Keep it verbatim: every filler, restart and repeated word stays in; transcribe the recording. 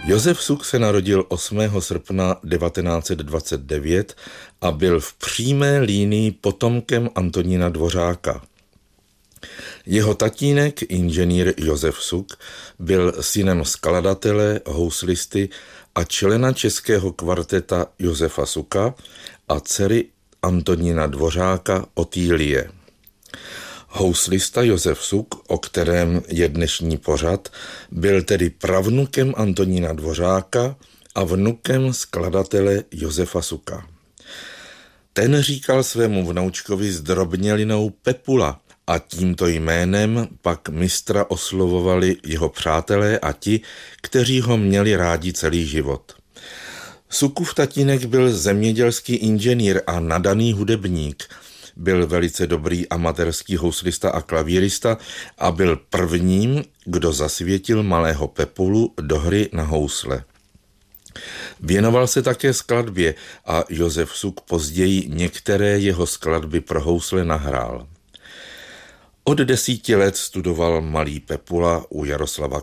Josef Suk se narodil osmého srpna devatenáct set dvacet devět a byl v přímé línii potomkem Antonína Dvořáka. Jeho tatínek, inženýr Josef Suk, byl synem skladatele, houslisty a člena českého kvarteta Josefa Suka a dcery Antonína Dvořáka Otýlie. Houslista Josef Suk, o kterém je dnešní pořad, byl tedy pravnukem Antonína Dvořáka a vnukem skladatele Josefa Suka. Ten říkal svému vnoučkovi zdrobnělinou Pepula a tímto jménem pak mistra oslovovali jeho přátelé a ti, kteří ho měli rádi celý život. Sukův tatínek byl zemědělský inženýr a nadaný hudebník. Byl velice dobrý amatérský houslista a klavírista a byl prvním, kdo zasvětil malého Pepulu do hry na housle. Věnoval se také skladbě a Josef Suk později některé jeho skladby pro housle nahrál. Od desíti let studoval malý Pepula u Jaroslava